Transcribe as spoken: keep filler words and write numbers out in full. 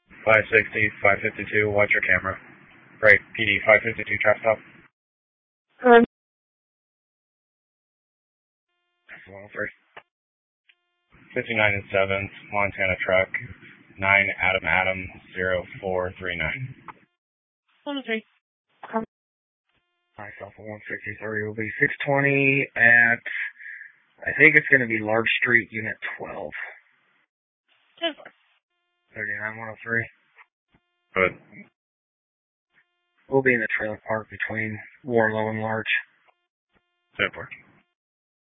five sixty, five fifty-two, watch your camera. Right, P D, five fifty-two, traffic stop. Um, one oh three. fifty-nine and seventh, Montana truck, nine Adam Adam, zero four three nine. one oh three. Um, Alright, Alpha one sixty-three will be six twenty at, I think it's going to be Large Street, Unit twelve. ten four. thirty-nine one oh three. Good. We'll be in the trailer park between Warlow and Large. ten four.